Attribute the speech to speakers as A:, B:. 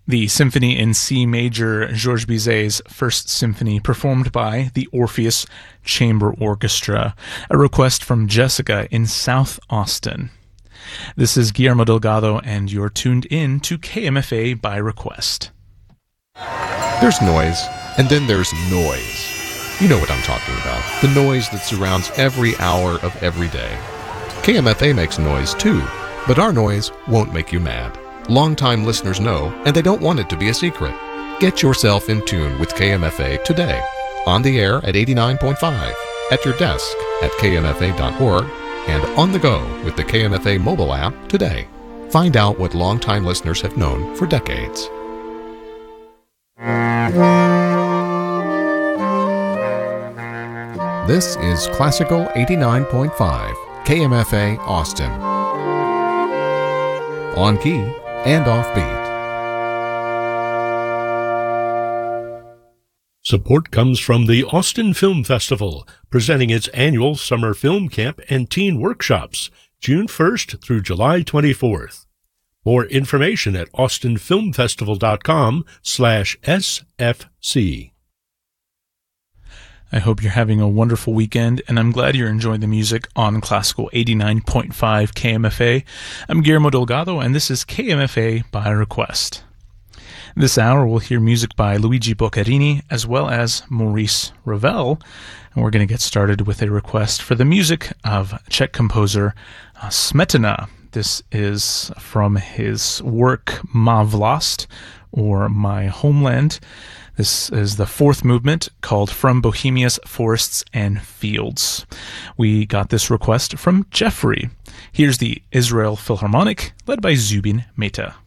A: The Symphony in C Major, Georges Bizet's First Symphony, performed by the Orpheus Chamber Orchestra, a request from Jessica in South Austin. This is Guillermo Delgado, and you're tuned in to KMFA by request.
B: There's noise, and then there's noise. You know what I'm talking about, the noise that surrounds every hour of every day. KMFA makes noise too, but our noise won't make you mad. Longtime listeners know, and they don't want it to be a secret. Get yourself in tune with KMFA today. On the air at 89.5, at your desk at kmfa.org, and on the go with the KMFA mobile app today. Find out what longtime listeners have known for decades. This is Classical 89.5, KMFA Austin. On key and offbeat.
C: Support comes from the Austin Film Festival, presenting its annual summer film camp and teen workshops, June 1st through July 24th. More information at austinfilmfestival.com/SFC.
A: I hope you're having a wonderful weekend, and I'm glad you're enjoying the music on Classical 89.5 KMFA. I'm Guillermo Delgado, and this is KMFA by request. This hour, we'll hear music by Luigi Boccherini as well as Maurice Ravel, and we're going to get started with a request for the music of Czech composer Smetana. This is from his work Má vlast, or My Homeland. This is the fourth movement called From Bohemia's Forests and Fields. We got this request from Jeffrey. Here's the Israel Philharmonic, led by Zubin Mehta.